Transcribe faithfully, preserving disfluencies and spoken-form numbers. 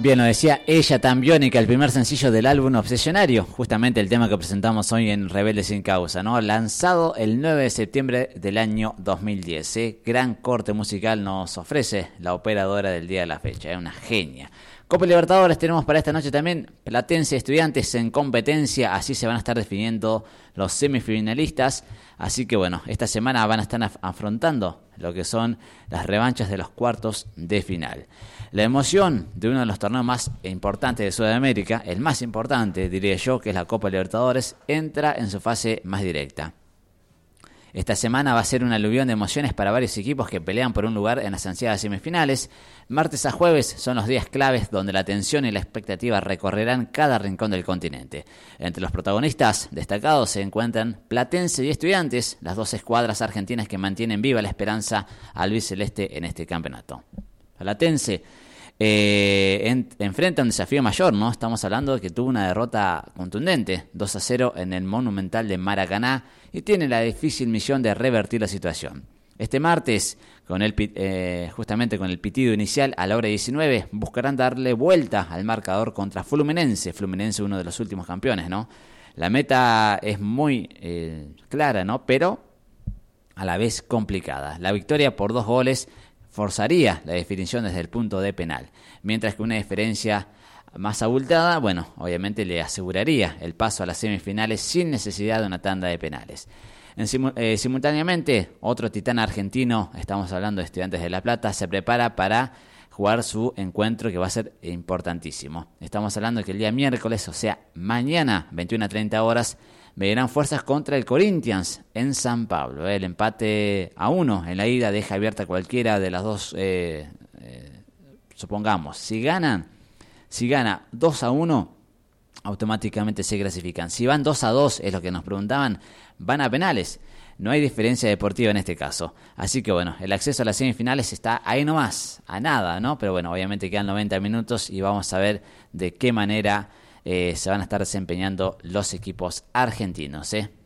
Bien, lo decía Ella tan biónica, el primer sencillo del álbum Obsesionario, justamente el tema que presentamos hoy en Rebelde Sin Causa, ¿no? Lanzado el nueve de septiembre del año dos mil diez, ¿eh? Gran corte musical nos ofrece la operadora del día de la fecha, es ¿eh? Una genia. Copa Libertadores tenemos para esta noche también Platense y Estudiantes en competencia, así se van a estar definiendo los semifinalistas, así que bueno, esta semana van a estar af- afrontando lo que son las revanchas de los cuartos de final. La emoción de uno de los torneos más importantes de Sudamérica, el más importante diría yo, que es la Copa Libertadores, entra en su fase más directa. Esta semana va a ser un aluvión de emociones para varios equipos que pelean por un lugar en las ansiadas semifinales. Martes a jueves son los días claves donde la tensión y la expectativa recorrerán cada rincón del continente. Entre los protagonistas destacados se encuentran Platense y Estudiantes, las dos escuadras argentinas que mantienen viva la esperanza albiceleste en este campeonato. Platense eh, en, enfrenta un desafío mayor, ¿no? Estamos hablando de que tuvo una derrota contundente, dos a cero en el Monumental de Maracaná, y tiene la difícil misión de revertir la situación. Este martes, con el, eh, justamente con el pitido inicial a la hora diecinueve, buscarán darle vuelta al marcador contra Fluminense, Fluminense uno de los últimos campeones, ¿no? La meta es muy eh, clara, ¿no? Pero a la vez complicada. La victoria por dos goles forzaría la definición desde el punto de penal, mientras que una diferencia más abultada, bueno, obviamente le aseguraría el paso a las semifinales sin necesidad de una tanda de penales. En simu- eh, simultáneamente, otro titán argentino, estamos hablando de Estudiantes de La Plata, se prepara para jugar su encuentro que va a ser importantísimo. Estamos hablando de que el día miércoles, o sea, mañana, veintiuna a treinta horas, medirán fuerzas contra el Corinthians en San Pablo. El empate a uno en la ida deja abierta cualquiera de las dos, eh, eh, supongamos, si ganan, si gana dos a uno, automáticamente se clasifican. Si van dos a dos, es lo que nos preguntaban, van a penales. No hay diferencia deportiva en este caso. Así que bueno, el acceso a las semifinales está ahí nomás, a nada, ¿no? Pero bueno, obviamente quedan noventa minutos y vamos a ver de qué manera eh, se van a estar desempeñando los equipos argentinos, ¿eh?